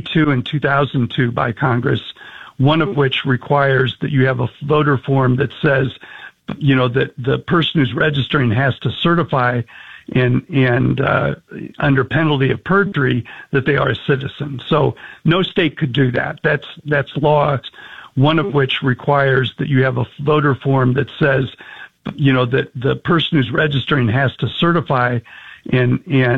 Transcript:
1992 and 2002 by Congress, one of which requires that you have a voter form that says, that the person who's registering has to certify and under penalty of perjury that they are a citizen. So no state could do that. That's law. One of which requires that you have a voter form that says, that the person who's registering has to certify and